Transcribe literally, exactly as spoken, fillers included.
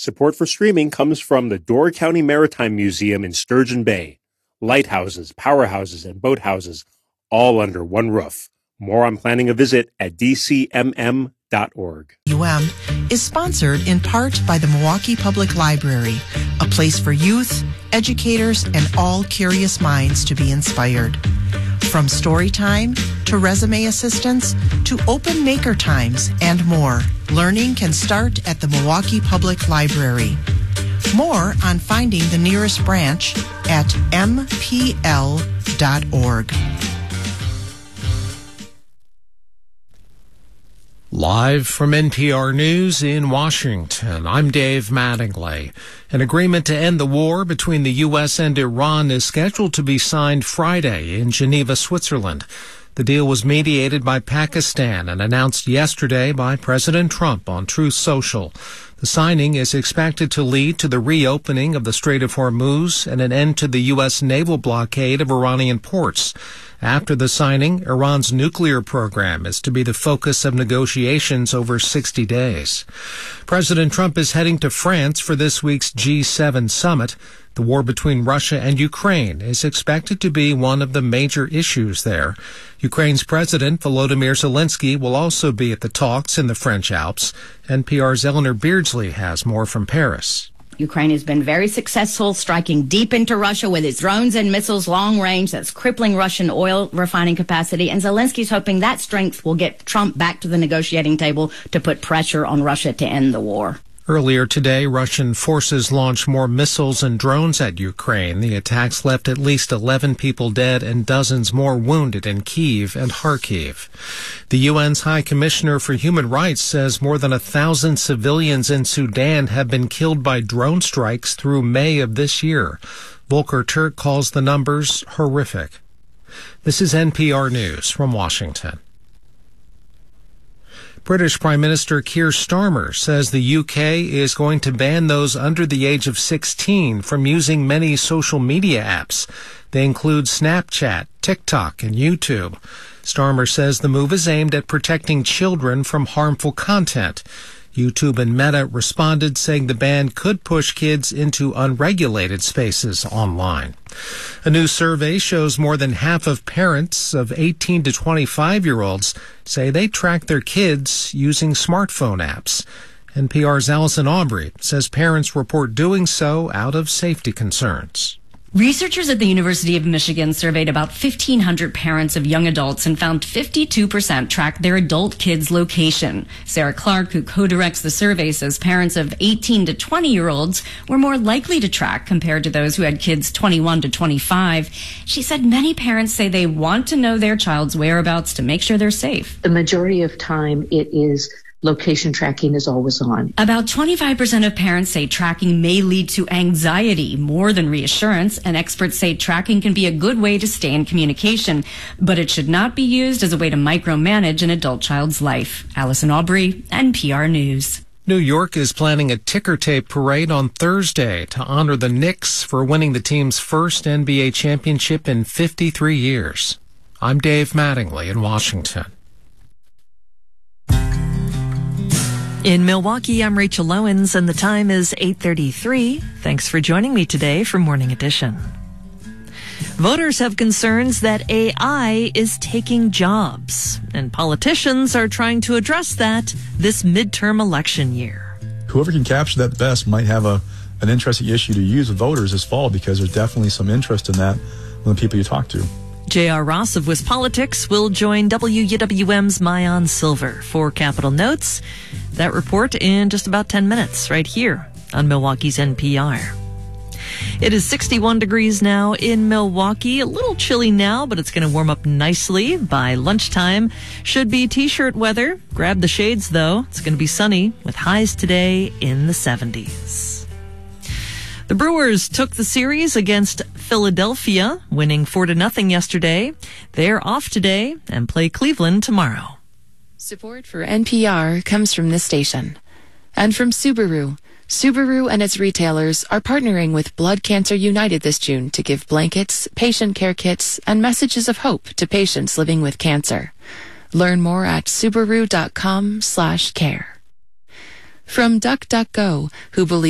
Support for streaming comes from the Door County Maritime Museum in Sturgeon Bay. Lighthouses, powerhouses, and boathouses, all under one roof. More on planning a visit at d c m m dot org. U M is sponsored in part by the Milwaukee Public Library, a place for youth, educators, and all curious minds to be inspired. From story time to resume assistance to open maker times and more, learning can start at the Milwaukee Public Library. More on finding the nearest branch at m p l dot org. Live from N P R News in Washington, I'm Dave Mattingly. An agreement to end the war between the U S and Iran is scheduled to be signed Friday in Geneva, Switzerland. The deal was mediated by Pakistan and announced yesterday by President Trump on Truth Social. The signing is expected to lead to the reopening of the Strait of Hormuz and an end to the U S naval blockade of Iranian ports. After the signing, Iran's nuclear program is to be the focus of negotiations over sixty days. President Trump is heading to France for this week's G seven summit. The war between Russia and Ukraine is expected to be one of the major issues there. Ukraine's President Volodymyr Zelensky will also be at the talks in the French Alps. N P R's Eleanor Beardsley has more from Paris. Ukraine has been very successful, striking deep into Russia with its drones and missiles long range that's crippling Russian oil refining capacity. And Zelensky's hoping that strength will get Trump back to the negotiating table to put pressure on Russia to end the war. Earlier today, Russian forces launched more missiles and drones at Ukraine. The attacks left at least eleven people dead and dozens more wounded in Kyiv and Kharkiv. The U N's High Commissioner for Human Rights says more than a thousand civilians in Sudan have been killed by drone strikes through May of this year. Volker Turk calls the numbers horrific. This is N P R News from Washington. British Prime Minister Keir Starmer says the U K is going to ban those under the age of sixteen from using many social media apps. They include Snapchat, TikTok, and YouTube. Starmer says the move is aimed at protecting children from harmful content. YouTube and Meta responded, saying the ban could push kids into unregulated spaces online. A new survey shows more than half of parents of eighteen to twenty-five-year-olds say they track their kids using smartphone apps. N P R's Allison Aubrey says parents report doing so out of safety concerns. Researchers at the University of Michigan surveyed about fifteen hundred parents of young adults and found fifty-two percent tracked their adult kids' location. Sarah Clark, who co-directs the survey, says parents of eighteen to twenty-year-olds were more likely to track compared to those who had kids twenty-one to twenty-five. She said many parents say they want to know their child's whereabouts to make sure they're safe. The majority of time it is location tracking is always on. About twenty-five percent of parents say tracking may lead to anxiety more than reassurance, and experts say tracking can be a good way to stay in communication, but it should not be used as a way to micromanage an adult child's life. Allison Aubrey, N P R News. New York is planning a ticker tape parade on Thursday to honor the Knicks for winning the team's first N B A championship in fifty-three years. I'm Dave Mattingly in Washington. In Milwaukee, I'm Rachel Lowens, and the time is eight thirty-three. Thanks for joining me today for Morning Edition. Voters have concerns that A I is taking jobs, and politicians are trying to address that this midterm election year. Whoever can capture that best might have a an interesting issue to use with voters this fall, because there's definitely some interest in that from the people you talk to. J R. Ross of WisPolitics will join W U W M's Maayan Silver for Capital Notes. That report in just about ten minutes right here on Milwaukee's N P R. It is sixty-one degrees now in Milwaukee. A little chilly now, but it's going to warm up nicely by lunchtime. Should be t-shirt weather. Grab the shades, though. It's going to be sunny with highs today in the seventies. The Brewers took the series against Philadelphia, winning four to nothing yesterday. They're off today and play Cleveland tomorrow. Support for N P R comes from this station and from Subaru. Subaru and its retailers are partnering with Blood Cancer United this June to give blankets, patient care kits, and messages of hope to patients living with cancer. Learn more at Subaru dot com slash care. From DuckDuckGo, who believes